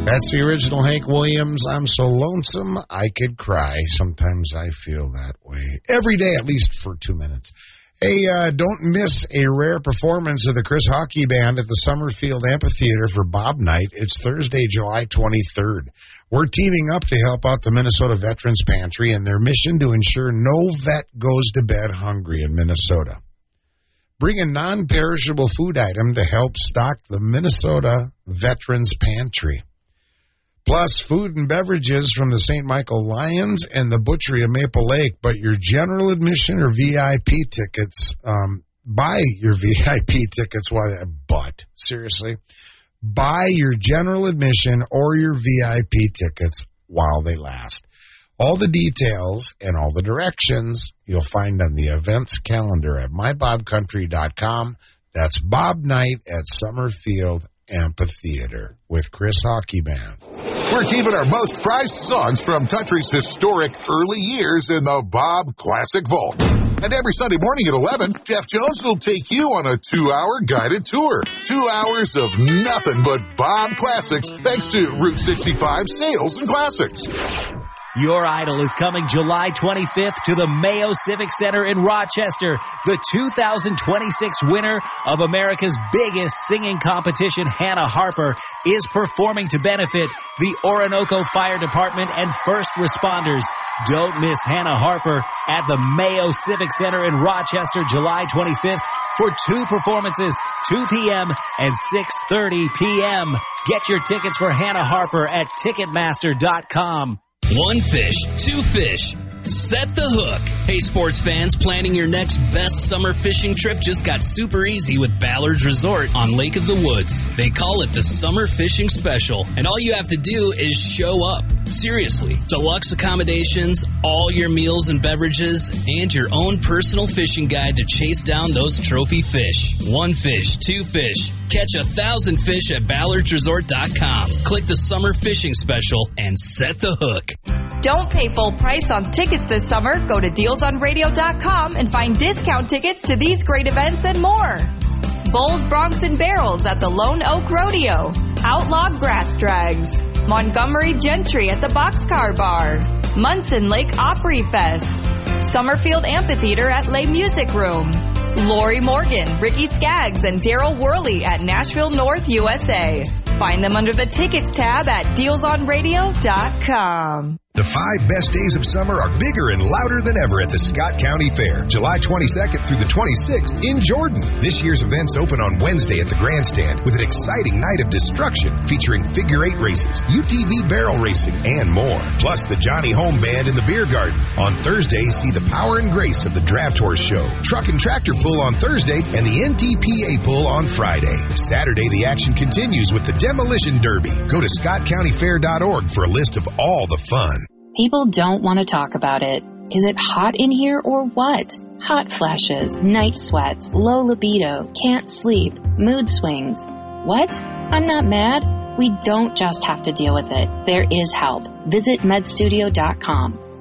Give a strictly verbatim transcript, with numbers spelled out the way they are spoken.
That's the original Hank Williams. I'm so lonesome I could cry. Sometimes I feel that way. Every day, at least for two minutes. Hey, uh, don't miss a rare performance of the Chris Hockey Band at the Summerfield Amphitheater for Bob Night. It's Thursday, July twenty-third. We're teaming up to help out the Minnesota Veterans Pantry and their mission to ensure no vet goes to bed hungry in Minnesota. Bring a non-perishable food item to help stock the Minnesota Veterans Pantry. Plus, food and beverages from the Saint Michael Lions and the Butchery of Maple Lake. But your general admission or V I P tickets, um, buy your V I P tickets while they, but, seriously, buy your general admission or your V I P tickets while they last. All the details and all the directions you'll find on the events calendar at my bob country dot com. That's Bob Night at Summerfield Amphitheater with Chris Hockey Band. We're keeping our most prized songs from country's historic early years in the Bob Classic Vault. And every Sunday morning at eleven, Jeff Jones will take you on a two-hour guided tour. Two hours of nothing but Bob Classics, thanks to Route sixty-five Sales and Classics. Your Idol is coming July twenty-fifth to the Mayo Civic Center in Rochester. The two thousand twenty-six winner of America's biggest singing competition, Hannah Harper, is performing to benefit the Orinoco Fire Department and first responders. Don't miss Hannah Harper at the Mayo Civic Center in Rochester, July twenty-fifth for two performances, two p.m. and six thirty p.m. Get your tickets for Hannah Harper at Ticketmaster dot com. One fish, two fish. Set the hook. Hey, sports fans, planning your next best summer fishing trip just got super easy with Ballard's Resort on Lake of the Woods. They call it the Summer Fishing Special, and all you have to do is show up. Seriously, deluxe accommodations, all your meals and beverages, and your own personal fishing guide to chase down those trophy fish. One fish, two fish. Catch a thousand fish at ballards resort dot com. Click the Summer Fishing Special and set the hook. Don't pay full price on tickets this summer. Go to deals on radio dot com and find discount tickets to these great events and more. Bulls, Broncs, and Barrels at the Lone Oak Rodeo. Outlaw Grass Drags. Montgomery Gentry at the Boxcar Bar. Munson Lake Opry Fest. Summerfield Amphitheater at Les Music Room. Lori Morgan, Ricky Skaggs, and Daryl Worley at Nashville North, U S A. Find them under the Tickets tab at deals on radio dot com. The five best days of summer are bigger and louder than ever at the Scott County Fair, July twenty-second through the twenty-sixth in Jordan. This year's events open on Wednesday at the Grandstand with an exciting night of destruction featuring figure eight races, U T V barrel racing, and more. Plus the Johnny Home Band in the Beer Garden. On Thursday, see the power and grace of the Draft Horse Show, Truck and Tractor Pull on Thursday, and the N T P A Pull on Friday. Saturday, the action continues with the Demolition Derby. Go to scott county fair dot org for a list of all the fun. People don't want to talk about it. Is it hot in here or what? Hot flashes, night sweats, low libido, can't sleep, mood swings. What? I'm not mad. We don't just have to deal with it. There is help. Visit med studio dot com.